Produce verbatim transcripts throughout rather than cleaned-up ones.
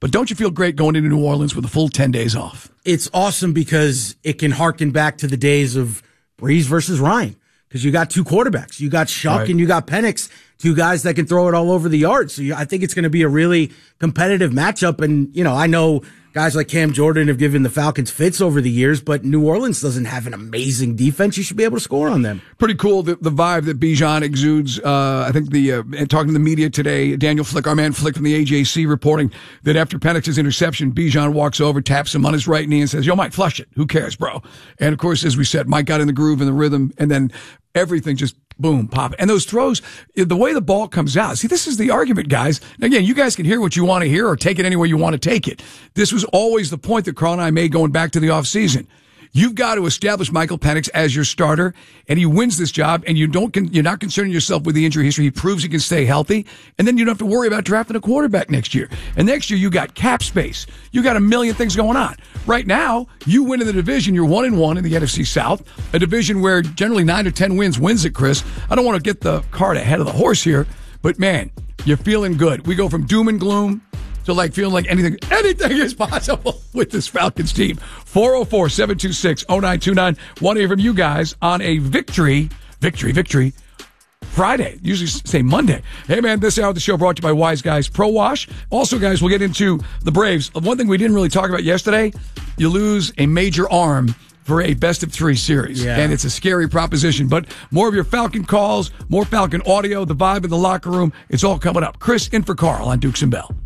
But don't you feel great going into New Orleans with a full ten days off? It's awesome because it can harken back to the days of Breeze versus Ryan. Because you got two quarterbacks. You got Shuck right. and you got Penix, two guys that can throw it all over the yard. So you, I think it's going to be a really competitive matchup. And, you know, I know guys like Cam Jordan have given the Falcons fits over the years, but New Orleans doesn't have an amazing defense. You should be able to score on them. Pretty cool, the, the vibe that Bijan exudes. Uh, I think the uh, talking to the media today, Daniel Flick, our man Flick from the A J C, reporting that after Penix's interception, Bijan walks over, taps him on his right knee and says, yo, Mike, flush it. Who cares, bro? And, of course, as we said, Mike got in the groove and the rhythm, and then everything just boom, pop. And those throws, the way the ball comes out. See, this is the argument, guys. Again, you guys can hear what you want to hear or take it any way you want to take it. This was always the point that Carl and I made going back to the offseason. You've got to establish Michael Penix as your starter, and he wins this job, and you don't, you're not concerning yourself with the injury history. He proves he can stay healthy, and then you don't have to worry about drafting a quarterback next year. And next year, you got cap space. You got a million things going on. Right now, you win in the division. You're one and one in the N F C South, a division where generally nine or ten wins wins it, Chris. I don't want to get the cart ahead of the horse here, but man, you're feeling good. We go from doom and gloom to like feeling like anything anything is possible with this Falcons team. four oh four, seven two six, oh nine two nine. Want to hear from you guys on a victory, victory, victory Friday. Usually say Monday. Hey, man, this hour of the show brought to you by Wise Guys Pro Wash. Also, guys, we'll get into the Braves. One thing we didn't really talk about yesterday, you lose a major arm for a best of three series. Yeah. And it's a scary proposition. But more of your Falcon calls, more Falcon audio, the vibe in the locker room. It's all coming up. Chris in for Carl on Dukes and Bell.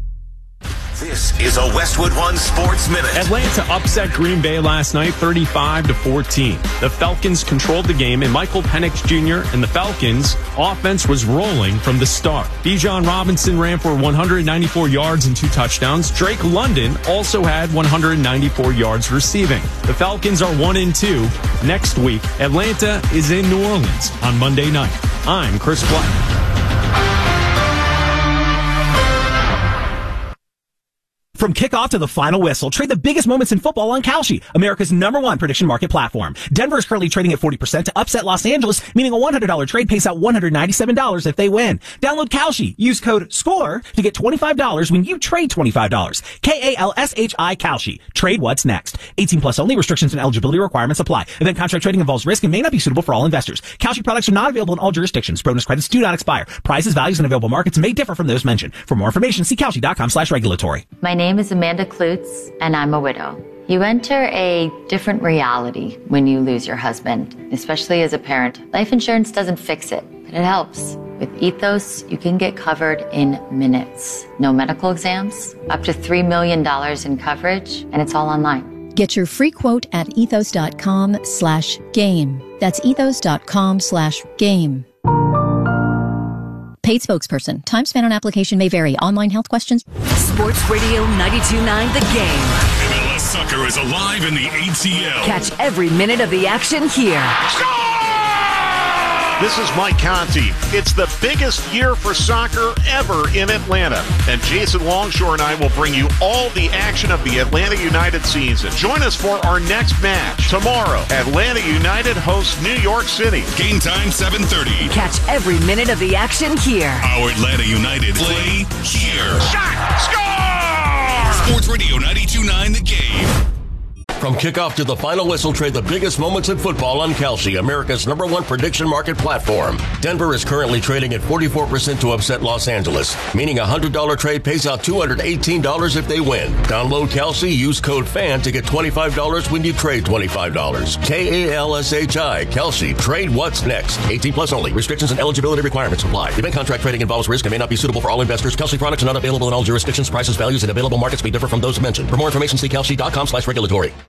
This is a Westwood One Sports Minute. Atlanta upset Green Bay last night, thirty-five to fourteen. The Falcons controlled the game, and Michael Penix Junior and the Falcons' offense was rolling from the start. Bijan Robinson ran for one hundred ninety-four yards and two touchdowns. Drake London also had one hundred ninety-four yards receiving. The Falcons are one and two. Next week, Atlanta is in New Orleans on Monday night. I'm Chris Black. From kickoff to the final whistle, trade the biggest moments in football on Kalshi, America's number one prediction market platform. Denver is currently trading at forty percent to upset Los Angeles, meaning a one hundred dollars trade pays out one hundred ninety-seven dollars if they win. Download Kalshi. Use code SCORE to get twenty-five dollars when you trade twenty-five dollars. K A L S H I Kalshi. Trade what's next. eighteen plus only. Restrictions and eligibility requirements apply. Event contract trading involves risk and may not be suitable for all investors. Kalshi products are not available in all jurisdictions. Bonus credits do not expire. Prices, values, and available markets may differ from those mentioned. For more information, see Kalshi.com slash regulatory. My name My name is Amanda Klutz, and I'm a widow. You enter a different reality when you lose your husband, especially as a parent. Life insurance doesn't fix it, but it helps. With Ethos, you can get covered in minutes. No medical exams, up to three million dollars in coverage, and it's all online. Get your free quote at ethos.com slash game. That's ethos.com slash game. Paid spokesperson. Time spent on application may vary. Online health questions. Sports Radio ninety-two point nine The Game. M L S Soccer is alive in the A T L. Catch every minute of the action here. This is Mike Conti. It's the biggest year for soccer ever in Atlanta. And Jason Longshore and I will bring you all the action of the Atlanta United season. Join us for our next match. Tomorrow, Atlanta United hosts New York City. Game time, seven thirty. Catch every minute of the action here. Our Atlanta United play here. Shot! Score! Sports Radio ninety-two point nine The Game. From kickoff to the final whistle, trade the biggest moments in football on Kalshi, America's number one prediction market platform. Denver is currently trading at forty-four percent to upset Los Angeles, meaning a one hundred dollars trade pays out two hundred eighteen dollars if they win. Download Kalshi, use code FAN to get twenty-five dollars when you trade twenty-five dollars. K A L S H I, Kalshi. Trade what's next. eighteen plus only. Restrictions and eligibility requirements apply. Event contract trading involves risk and may not be suitable for all investors. Kalshi products are not available in all jurisdictions. Prices, values, and available markets may differ from those mentioned. For more information, see Kalshi.com slash regulatory.